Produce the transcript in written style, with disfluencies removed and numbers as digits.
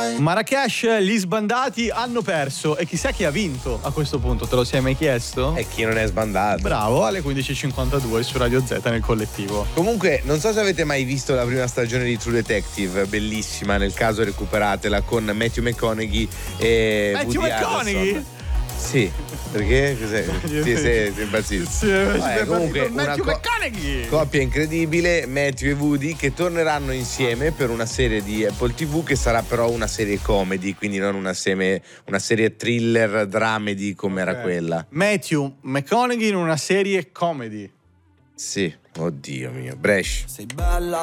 Marrakesh, gli sbandati hanno perso e chissà chi ha vinto a questo punto, te lo sei mai chiesto? E chi non è sbandato. Bravo, alle 15.52 su Radio Z nel collettivo. Comunque, non so se avete mai visto la prima stagione di True Detective, bellissima, nel caso recuperatela, con Matthew McConaughey e Matthew Woody McConaughey? Harrelson. Sì, perché? Cos'è? Sei impazzito. Sì, comunque Matthew una McConaughey. coppia incredibile, Matthew e Woody, che torneranno insieme per una serie di Apple TV che sarà però una serie comedy, quindi non una serie thriller dramedy come era quella. Matthew McConaughey in una serie comedy. Sì, oddio mio, Brescia. Sei bella